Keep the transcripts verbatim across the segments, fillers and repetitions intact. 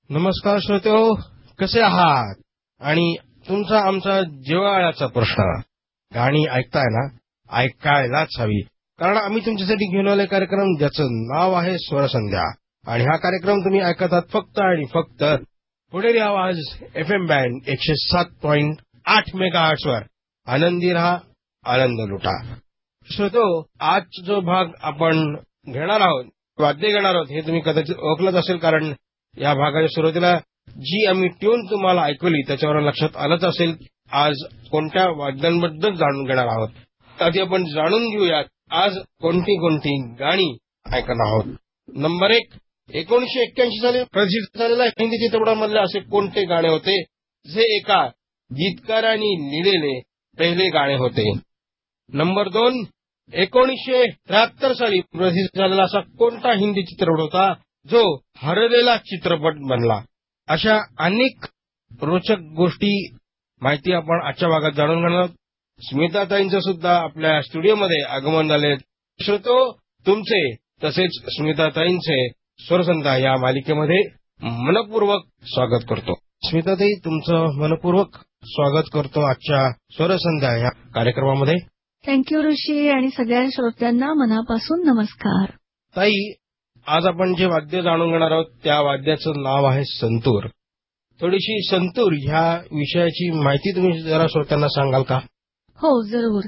नमस्कार श्रोतेहो, कसे आहात? आणि तुमचा आमचा जिव्हाळ्याचा प्रश्न, गाणी ऐकताय ना? ऐकायलाच हवी, कारण आम्ही तुमच्यासाठी घेऊन आले कार्यक्रम ज्याचं नाव आहे स्वरसंध्या. आणि हा कार्यक्रम तुम्ही ऐकत आहात फक्त आणि फक्त पुणेरी आवाज एफ एम बँड एकशे सात पॉइंट आठ मेगा हर्ट्झवर. आनंदी रहा, आनंद लुटा. श्रोतेहो, आज जो भाग आपण घेणार आहोत, वाद्य घेणार आहोत, हे तुम्ही कदाचित ओळखलंच असेल, कारण या भागाच्या सुरुवातीला जी आम्ही ट्यून तुम्हाला ऐकवली त्याच्यावर लक्षात आलंच असेल. आज कोणत्या वाद्यांबद्दल जाणून घेणार आहोत. आधी आपण जाणून घेऊयात आज कोणती कोणती गाणी ऐकणार आहोत. नंबर एक, एकोणीसशे एक्क्याऐंशी साली प्रसिद्ध झालेल्या हिंदी चित्रपटांमधले असे कोणते गाणे होते जे एका गीतकारांनी लिहिलेले पहिले गाणे होते. नंबर दोन, एकोणीसशे त्र्याहत्तर साली प्रसिद्ध झालेला असा कोणता हिंदी चित्रपट होता जो हरलेला चित्रपट बनला. अशा अनेक रोचक गोष्टी माहिती आपण आजच्या भागात जाणून घेणार आहोत. स्मिताताईंचं सुद्धा आपल्या स्टुडिओमध्ये आगमन झाले. श्रोतो, तुमचे तसेच स्मिताताईंचे स्वरसंध्या या मालिकेमध्ये मनपूर्वक स्वागत करतो. स्मिताताई, तुमचं मनपूर्वक स्वागत करतो आजच्या स्वरसंध्या या कार्यक्रमामध्ये. थँक्यू ऋषी, आणि सगळ्या श्रोत्यांना मनापासून नमस्कार. ताई, आज आपण जे वाद्य जाणून घेणार आहोत त्या वाद्याचं नाव आहे संतूर. थोडीशी संतूर ह्या विषयाची माहिती तुम्ही जरा श्रोत्यांना सांगाल का? हो, जरूर.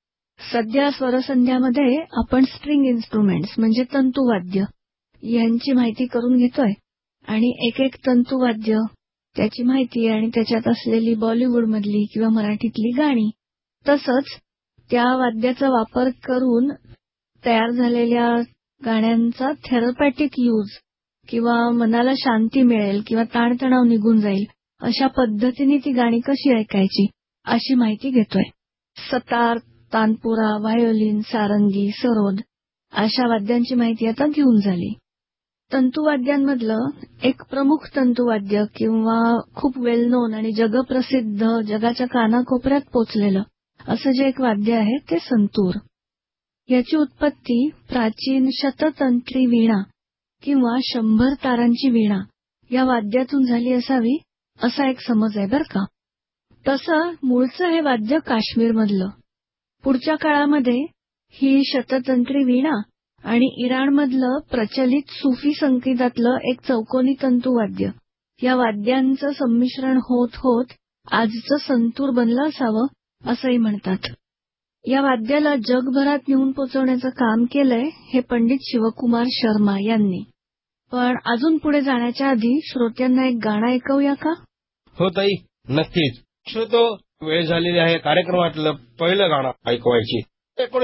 सध्या स्वरसंध्यामध्ये आपण स्ट्रिंग इन्स्ट्रुमेंट्स म्हणजे तंतुवाद्य यांची माहिती करून घेतोय. आणि एक एक तंतुवाद्य, त्याची माहिती आणि त्याच्यात असलेली बॉलिवूडमधली किंवा मराठीतली गाणी, तसंच त्या वाद्याचा वापर करून तयार झालेल्या गाण्यांचा थेरपॅटिक यूज किंवा मनाला शांती मिळेल किंवा ताणतणाव निघून जाईल अशा पद्धतीने ती गाणी कशी ऐकायची अशी माहिती घेतोय. सतार, तानपुरा, व्हायोलिन, सारंगी, सरोद अशा वाद्यांची माहिती आता घेऊन झाली. तंतुवाद्यांमधलं एक प्रमुख तंतुवाद्य किंवा खूप वेल नोन आणि जगप्रसिद्ध, जगाच्या कानाकोपऱ्यात पोचलेलं असं जे एक वाद्य आहे ते संतूर. याची उत्पत्ती प्राचीन शततंत्री वीणा किंवा शंभर तारांची वीणा या वाद्यातून झाली असावी असा एक समज आहे बरं का. तसं मूळचं हे वाद्य काश्मीरमधलं. पुढच्या काळामध्ये ही शततंत्री वीणा आणि इराणमधलं प्रचलित सुफी संगीतातलं एक चौकोनी तंतुवाद्य या वाद्यांचं संमिश्रण होत होत आजचं संतूर बनलं असावं असंही म्हणतात. या वाद्याला जगभरात नेऊन पोचवण्याचं काम केलंय हे पंडित शिवकुमार शर्मा यांनी. पण अजून पुढे जाण्याच्या आधी श्रोत्यांना एक गाणं ऐकवूया का? हो ताई, नक्कीच. श्रोतो, वेळ झालेली आहे कार्यक्रमातलं पहिलं गाणं ऐकवायची.